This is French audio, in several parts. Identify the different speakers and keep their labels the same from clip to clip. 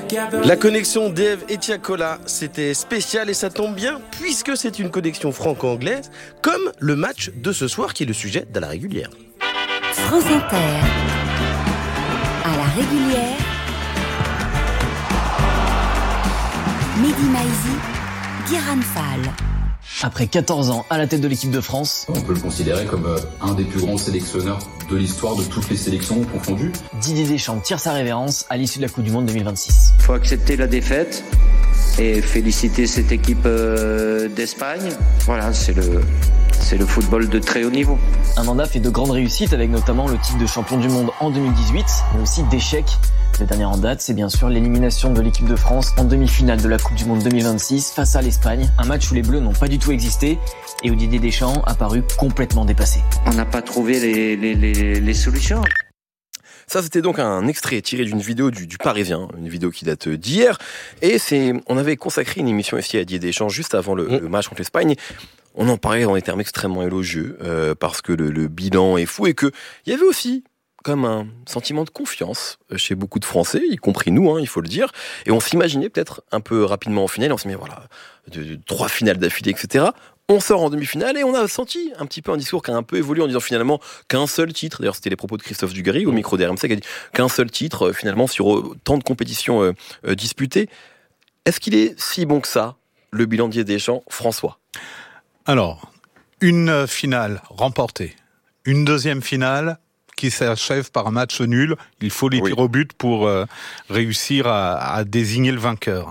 Speaker 1: La connexion d'Ève et Tiakola, c'était spécial et ça tombe bien puisque c'est une connexion franco-anglaise comme le match de ce soir qui est le sujet de la régulière.
Speaker 2: France Inter, à la régulière, Mehdi Maizi, Guérin Fall.
Speaker 3: Après 14 ans à la tête de l'équipe de France,
Speaker 4: on peut le considérer comme un des plus grands sélectionneurs de l'histoire de toutes les sélections confondues.
Speaker 3: Didier Deschamps tire sa révérence à l'issue de la Coupe du Monde 2026.
Speaker 5: Il faut accepter la défaite et féliciter cette équipe d'Espagne. Voilà, c'est le football de très haut niveau.
Speaker 3: Un mandat fait de grandes réussites avec notamment le titre de champion du monde en 2018, mais aussi d'échecs. Le dernier en date, c'est bien sûr l'élimination de l'équipe de France en demi-finale de la Coupe du Monde 2026 face à l'Espagne. Un match où les Bleus n'ont pas du tout existé et où Didier Deschamps a paru complètement dépassé.
Speaker 5: On n'a pas trouvé les solutions.
Speaker 6: Ça, c'était donc un extrait tiré d'une vidéo du Parisien, une vidéo qui date d'hier. Et on avait consacré une émission ici à Didier Deschamps juste avant le match contre l'Espagne. On en parlait dans des termes extrêmement élogieux parce que le bilan est fou et qu'il y avait aussi comme un sentiment de confiance chez beaucoup de Français, y compris nous, il faut le dire. Et on s'imaginait peut-être un peu rapidement en finale, on se met de 3 finales d'affilée, etc. On sort en demi-finale et on a senti un petit peu un discours qui a un peu évolué en disant finalement qu'un seul titre, d'ailleurs c'était les propos de Christophe Dugarry au micro d'RMC qui a dit qu'un seul titre finalement sur autant de compétitions disputées. Est-ce qu'il est si bon que ça, le bilan de Didier Deschamps, François ?
Speaker 7: Alors, une finale remportée, une deuxième finale qui s'achève par un match nul, il faut les tirs au but pour réussir à désigner le vainqueur.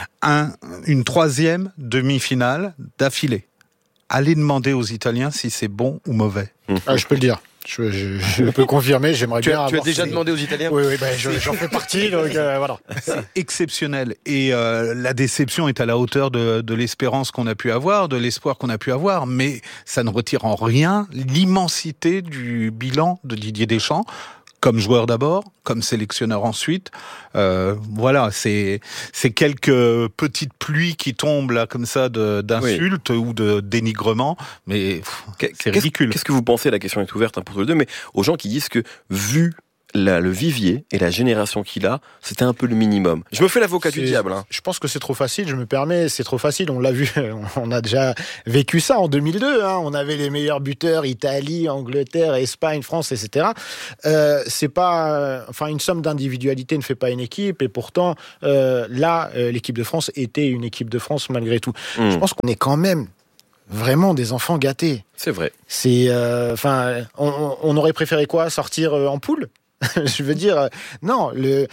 Speaker 7: Une troisième demi-finale d'affilée. Allez demander aux Italiens si c'est bon ou mauvais.
Speaker 8: Je peux le dire. Je peux confirmer, j'aimerais bien avoir...
Speaker 1: Tu as déjà demandé aux Italiens ?
Speaker 8: Oui, j'en fais partie, donc voilà.
Speaker 7: C'est exceptionnel. Et la déception est à la hauteur de l'espérance qu'on a pu avoir, de l'espoir qu'on a pu avoir, mais ça ne retire en rien l'immensité du bilan de Didier Deschamps, comme joueur d'abord, comme sélectionneur ensuite. Voilà, c'est quelques petites pluies qui tombent là comme ça d'insultes ou de dénigrement, mais c'est ridicule.
Speaker 6: Qu'est-ce que vous pensez, la question est ouverte pour tous les deux, mais aux gens qui disent que vu le vivier et la génération qu'il a, c'était un peu le minimum. Je me fais l'avocat du diable.
Speaker 8: Je pense que c'est trop facile, je me permets, c'est trop facile. On l'a vu, on a déjà vécu ça en 2002. On avait les meilleurs buteurs, Italie, Angleterre, Espagne, France, etc. C'est pas, une somme d'individualité ne fait pas une équipe. Et pourtant, l'équipe de France était une équipe de France malgré tout. Je pense qu'on est quand même vraiment des enfants gâtés.
Speaker 6: C'est vrai.
Speaker 8: On aurait préféré quoi ? Sortir en poule ? Je veux dire, non,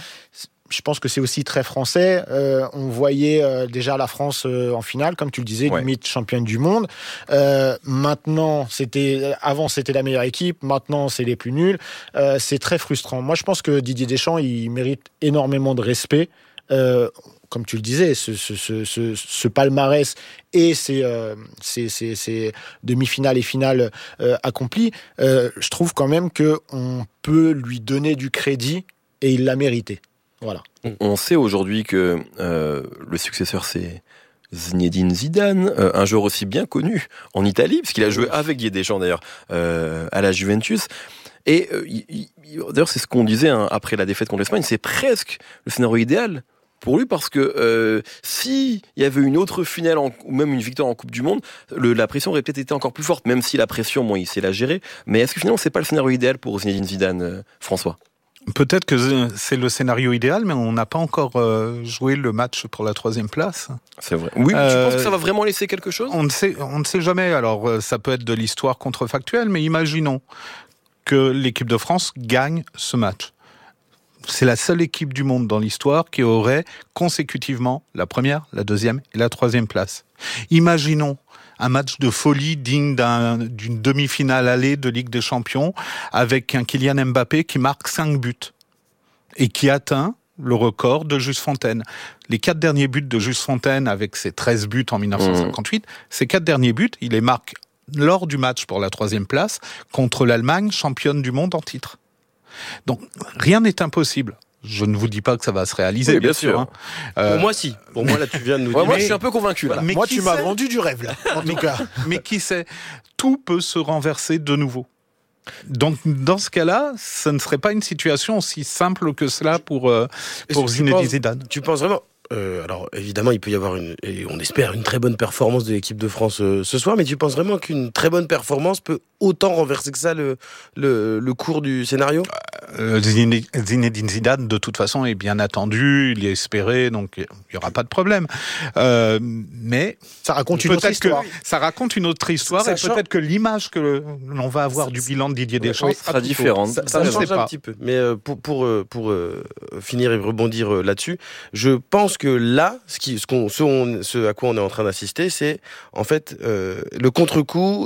Speaker 8: je pense que c'est aussi très français. On voyait déjà la France en finale, comme tu le disais, limite championne du monde. Maintenant, avant c'était la meilleure équipe, maintenant c'est les plus nuls. C'est très frustrant. Moi, je pense que Didier Deschamps, il mérite énormément de respect. Comme tu le disais, ce palmarès et ces demi-finales et finales accomplies, je trouve quand même qu'on peut lui donner du crédit et il l'a mérité. Voilà.
Speaker 6: On sait aujourd'hui que le successeur, c'est Zinedine Zidane, un joueur aussi bien connu en Italie, parce qu'il a joué avec Didier Deschamps d'ailleurs à la Juventus. Et d'ailleurs, c'est ce qu'on disait après la défaite contre l'Espagne, c'est presque le scénario idéal pour lui, parce que si il y avait une autre finale ou même une victoire en Coupe du Monde, la pression aurait peut-être été encore plus forte, même si la pression, il sait la gérer. Mais est-ce que finalement, c'est pas le scénario idéal pour Zinedine Zidane, François ?
Speaker 7: Peut-être que c'est le scénario idéal, mais on n'a pas encore joué le match pour la 3e place.
Speaker 6: C'est vrai. Oui, tu penses que ça va vraiment laisser quelque chose ?
Speaker 7: On ne sait jamais. Alors, ça peut être de l'histoire contrefactuelle, mais imaginons que l'équipe de France gagne ce match. C'est la seule équipe du monde dans l'histoire qui aurait consécutivement la 1re, la 2e et la 3e place. Imaginons un match de folie digne d'une demi-finale allée de Ligue des Champions avec un Kylian Mbappé qui marque 5 buts et qui atteint le record de Just Fontaine. Les 4 derniers buts de Just Fontaine avec ses 13 buts en 1958, ces 4 derniers buts, il les marque lors du match pour la 3e place contre l'Allemagne, championne du monde en titre. Donc, rien n'est impossible. Je ne vous dis pas que ça va se réaliser, bien sûr.
Speaker 1: Pour moi, si. Pour moi, là, tu viens de nous dire.
Speaker 6: Moi, je suis un peu convaincu. Là.
Speaker 8: Moi, tu m'as vendu du rêve, là, en tout cas.
Speaker 7: Mais qui sait ? Tout peut se renverser de nouveau. Donc, dans ce cas-là, ce ne serait pas une situation aussi simple que cela pour Zinedine Zidane.
Speaker 1: Tu penses vraiment... alors évidemment il peut y avoir et on espère une très bonne performance de l'équipe de France ce soir, mais tu penses vraiment qu'une très bonne performance peut autant renverser que ça le cours du scénario?
Speaker 7: Zinedine Zidane de toute façon est bien attendu, il est espéré, donc il n'y aura pas de problème. Mais
Speaker 8: ça raconte une autre histoire.
Speaker 7: Ça raconte une autre histoire, et peut-être que l'image que l'on va avoir du bilan de Didier Deschamps
Speaker 6: sera différente.
Speaker 1: Ça change un petit peu. Mais pour finir et rebondir là-dessus, je pense que là, ce à quoi on est en train d'assister, c'est en fait le contre-coup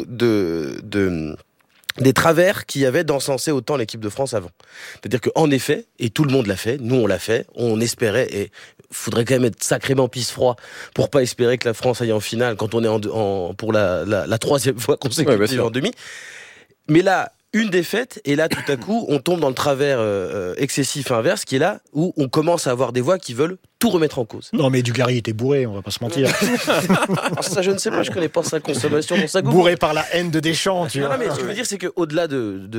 Speaker 1: des travers qu'il y avait d'encenser autant l'équipe de France avant. C'est-à-dire qu'en effet, et tout le monde l'a fait, nous on l'a fait, on espérait, et faudrait quand même être sacrément pisse-froid pour pas espérer que la France aille en finale quand on est pour la troisième fois consécutive en demi. Mais là, une défaite, et là, tout à coup, on tombe dans le travers excessif inverse, qui est là où on commence à avoir des voix qui veulent tout remettre en cause.
Speaker 8: Non, mais Dugarry était bourré, on va pas se mentir.
Speaker 1: Ça, je ne sais pas, je connais pas sa consommation dans sa goût.
Speaker 8: Bourré par la haine de Deschamps, tu vois.
Speaker 1: Non, mais ce que je veux dire, c'est qu'au-delà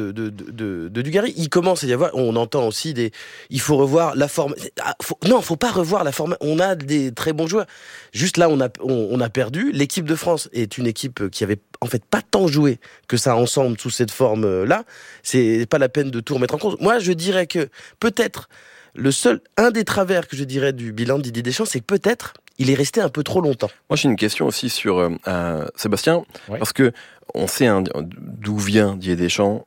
Speaker 1: de Dugarry, il commence à y avoir, on entend aussi il faut revoir la forme. Non, faut pas revoir la forme. On a des très bons joueurs. Juste là, on a perdu. L'équipe de France est une équipe qui avait en fait pas tant joué que ça ensemble sous cette forme-là. C'est pas la peine de tout remettre en cause. Moi, je dirais que peut-être un des travers que je dirais du bilan de Didier Deschamps, c'est que peut-être il est resté un peu trop longtemps.
Speaker 6: Moi, j'ai une question aussi sur Sébastien, parce que on sait d'où vient Didier Deschamps,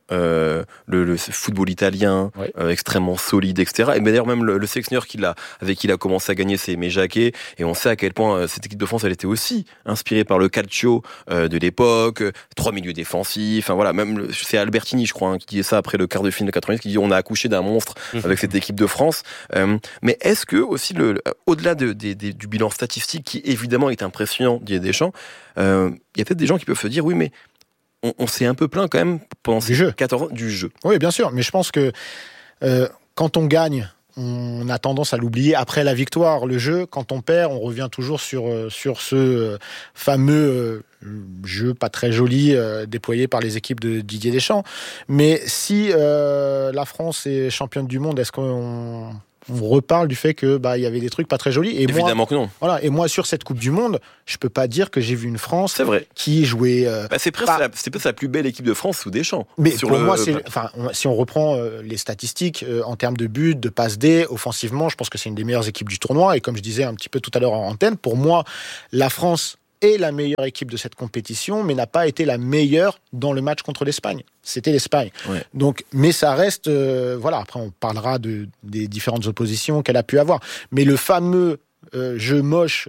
Speaker 6: le football italien, extrêmement solide, etc. Et d'ailleurs, même le sélectionneur avec qui il a commencé à gagner, c'est Aimé Jacquet, et on sait à quel point cette équipe de France, elle était aussi inspirée par le calcio de l'époque, 3 milieux défensifs, enfin voilà, même c'est Albertini, je crois, qui disait ça après le quart de finale de 90, qui dit on a accouché d'un monstre avec cette équipe de France. Mais est-ce que aussi, au-delà du bilan statistique, qui évidemment est impressionnant, Didier Deschamps, il y a peut-être des gens qui peuvent se dire, oui, mais on s'est un peu plaint quand même pendant ces 14 ans du jeu.
Speaker 8: Oui, bien sûr, mais je pense que quand on gagne, on a tendance à l'oublier après la victoire. Le jeu, quand on perd, on revient toujours sur ce fameux jeu pas très joli déployé par les équipes de Didier Deschamps. Mais si la France est championne du monde, est-ce qu'on reparle du fait que il y avait des trucs pas très jolis? Et
Speaker 6: évidemment que non.
Speaker 8: Voilà, et moi sur cette Coupe du Monde, je peux pas dire que j'ai vu une France qui jouait.
Speaker 6: C'est presque la plus belle équipe de France sous Deschamps.
Speaker 8: Mais pour moi, si on reprend les statistiques en termes de buts, de passes D, offensivement, je pense que c'est une des meilleures équipes du tournoi. Et comme je disais un petit peu tout à l'heure en antenne, pour moi, la France est la meilleure équipe de cette compétition, mais n'a pas été la meilleure dans le match contre l'Espagne. C'était l'Espagne. Ouais. Donc, mais ça reste... après, on parlera des différentes oppositions qu'elle a pu avoir. Mais le fameux jeu moche,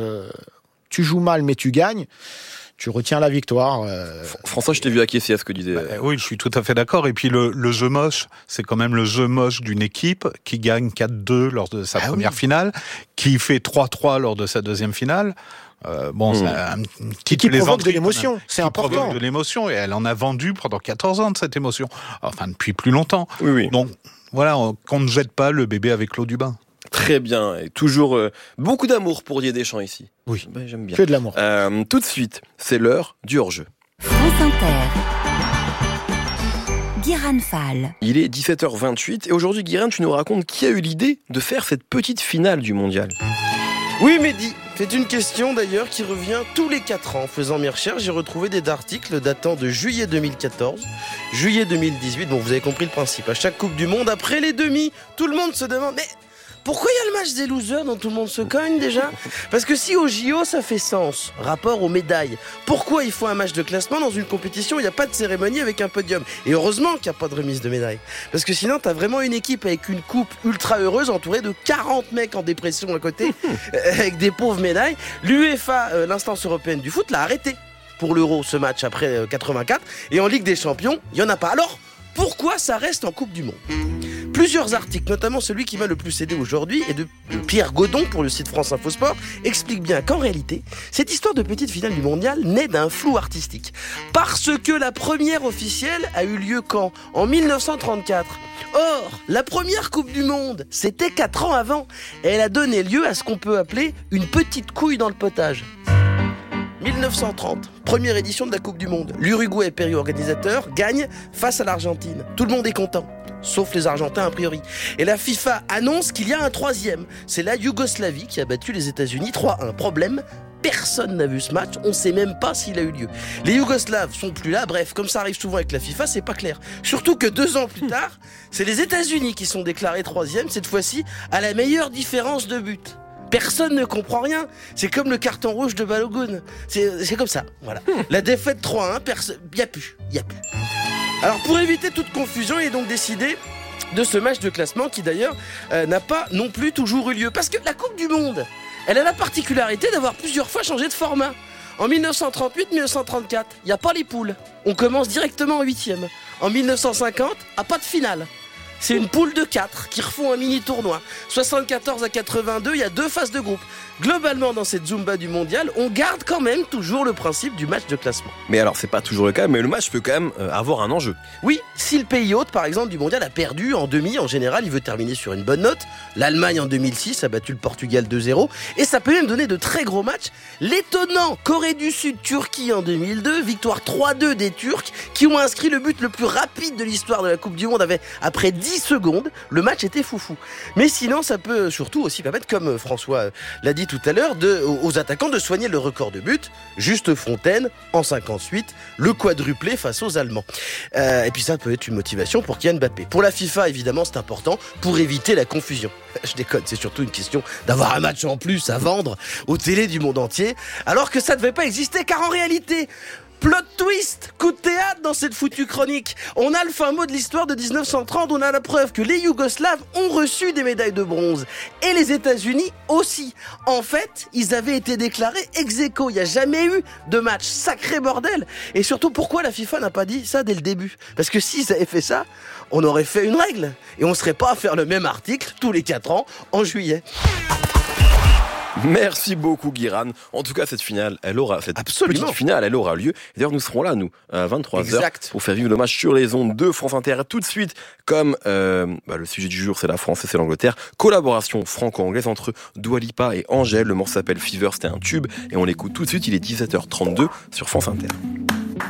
Speaker 8: tu joues mal, mais tu gagnes, tu retiens la victoire.
Speaker 6: François, je t'ai vu acquiescer à ce que disait...
Speaker 7: oui, je suis tout à fait d'accord. Et puis, le jeu moche, c'est quand même le jeu moche d'une équipe qui gagne 4-2 lors de sa première finale, qui fait 3-3 lors de sa deuxième finale. C'est un petit
Speaker 8: qui provoque de l'émotion, c'est important.
Speaker 7: Provoque de l'émotion, et elle en a vendu pendant 14 ans de cette émotion. Enfin, depuis plus longtemps.
Speaker 6: Oui.
Speaker 7: Donc, voilà, qu'on ne jette pas le bébé avec l'eau du bain.
Speaker 6: Très bien, et toujours beaucoup d'amour pour Didier Deschamps ici.
Speaker 8: Oui,
Speaker 6: j'aime bien.
Speaker 8: Que de l'amour.
Speaker 6: Tout de suite, c'est l'heure du hors-jeu.
Speaker 2: France Inter. Guiran Fall.
Speaker 6: Il est 17h28, et aujourd'hui, Guiran, tu nous racontes qui a eu l'idée de faire cette petite finale du mondial.
Speaker 1: Oui, Mehdi, c'est une question d'ailleurs qui revient tous les 4 ans. En faisant mes recherches, j'ai retrouvé des articles datant de juillet 2014, juillet 2018. Bon, vous avez compris le principe. À chaque Coupe du Monde, après les demi, tout le monde se demande... Mais pourquoi il y a le match des losers dont tout le monde se cogne déjà? Parce que si au JO ça fait sens, rapport aux médailles, pourquoi il faut un match de classement dans une compétition où il n'y a pas de cérémonie avec un podium? Et heureusement qu'il n'y a pas de remise de médailles. Parce que sinon t'as vraiment une équipe avec une coupe ultra heureuse entourée de 40 mecs en dépression à côté, avec des pauvres médailles. L'UEFA, l'instance européenne du foot, l'a arrêté pour l'Euro ce match après 84. Et en Ligue des Champions, il n'y en a pas. Alors, pourquoi ça reste en Coupe du Monde? Plusieurs articles, notamment celui qui m'a le plus aidé aujourd'hui, et de Pierre Godon pour le site France Infosport, expliquent bien qu'en réalité, cette histoire de petite finale du mondial naît d'un flou artistique. Parce que la première officielle a eu lieu quand? En 1934. Or, la première Coupe du Monde, c'était 4 ans avant. Et elle a donné lieu à ce qu'on peut appeler une petite couille dans le potage. 1930, première édition de la Coupe du Monde. L'Uruguay, pays organisateur, gagne face à l'Argentine. Tout le monde est content, sauf les Argentins a priori. Et la FIFA annonce qu'il y a un troisième. C'est la Yougoslavie qui a battu les États-Unis 3-1. Problème, personne n'a vu ce match, on ne sait même pas s'il a eu lieu. Les Yougoslaves sont plus là, bref, comme ça arrive souvent avec la FIFA, c'est pas clair. Surtout que 2 ans plus tard, c'est les États-Unis qui sont déclarés troisième, cette fois-ci à la meilleure différence de but. Personne ne comprend rien. C'est comme le carton rouge de Balogun. C'est comme ça, voilà. La défaite 3-1, y a plus. Alors pour éviter toute confusion, il est donc décidé de ce match de classement qui d'ailleurs n'a pas non plus toujours eu lieu. Parce que la Coupe du Monde, elle a la particularité d'avoir plusieurs fois changé de format. En 1938, 1934, il n'y a pas les poules. On commence directement en 8e. En 1950, pas de finale. C'est une poule de 4 qui refont un mini-tournoi. 74 à 82, il y a 2 phases de groupe. Globalement, dans cette Zumba du mondial, on garde quand même toujours le principe du match de classement.
Speaker 6: Mais alors, c'est pas toujours le cas, mais le match peut quand même avoir un enjeu.
Speaker 1: Oui, si le pays hôte, par exemple, du mondial a perdu en demi, en général, il veut terminer sur une bonne note. L'Allemagne, en 2006, a battu le Portugal 2-0. Et ça peut même donner de très gros matchs. L'étonnant Corée du Sud-Turquie en 2002, victoire 3-2 des Turcs, qui ont inscrit le but le plus rapide de l'histoire de la Coupe du Monde après 10 secondes. Le match était foufou. Mais sinon, ça peut surtout aussi permettre, comme François l'a dit tout à l'heure, aux attaquants de soigner le record de but. Juste Fontaine, en 58, le quadruplé face aux Allemands. Et puis ça peut être une motivation pour Kylian Mbappé. Pour la FIFA, évidemment, c'est important pour éviter la confusion. Je déconne, c'est surtout une question d'avoir un match en plus à vendre aux télés du monde entier, alors que ça ne devait pas exister, car en réalité... Plot twist, coup de théâtre dans cette foutue chronique. On a le fin mot de l'histoire de 1930, on a la preuve que les Yougoslaves ont reçu des médailles de bronze. Et les États-Unis aussi. En fait, ils avaient été déclarés ex-aequo. Il n'y a jamais eu de match. Sacré bordel. Et surtout, pourquoi la FIFA n'a pas dit ça dès le début ? Parce que s'ils avaient fait ça, on aurait fait une règle. Et on ne serait pas à faire le même article tous les 4 ans en juillet.
Speaker 6: Merci beaucoup Guiran. En tout cas, cette finale, elle aura lieu. D'ailleurs, nous serons là, nous, à 23h, pour faire vivre le match sur les ondes de France Inter. Tout de suite, comme le sujet du jour, c'est la France et c'est l'Angleterre. Collaboration franco-anglaise entre Dua Lipa et Angèle. Le morceau s'appelle Fever, c'était un tube. Et on l'écoute tout de suite, il est 17h32 sur France Inter.